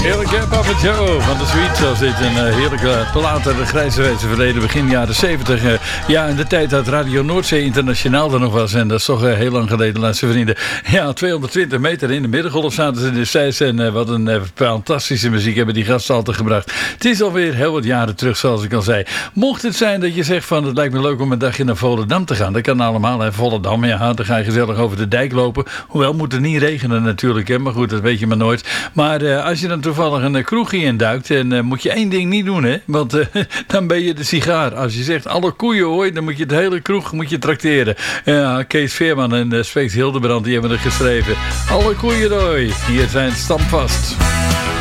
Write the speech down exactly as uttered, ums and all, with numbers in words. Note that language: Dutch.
Heerlijke Papa Joe van de Sweet. Zoals dit een uh, heerlijke plaat uit de grijze wijze verleden, begin jaren zeventig. Uh, ja, in de tijd dat Radio Noordzee internationaal er nog was. En dat is toch uh, heel lang geleden, laatste vrienden. Ja, tweehonderdtwintig meter in de middengolf zaten ze in de zes. En uh, wat een uh, fantastische muziek hebben die gasten altijd gebracht. Het is alweer heel wat jaren terug, zoals ik al zei. Mocht het zijn dat je zegt van het lijkt me leuk om een dagje naar Volendam te gaan. Dat kan allemaal, hè. Volendam, ja, dan ga je gezellig over de dijk lopen. Hoewel moet het niet regenen natuurlijk, hè. Maar goed, dat weet je maar nooit. Maar uh, als je dan toevallig een uh, kroegje induikt, en uh, moet je één ding niet doen, hè. Want uh, dan ben je de sigaar. Als je zegt alle koeien hooi, dan moet je het hele kroeg moet je trakteren. Ja, Kees Veerman en uh, Speeks Hildebrand, die hebben het geschreven. Alle koeien hooi, hier zijn Stampvast.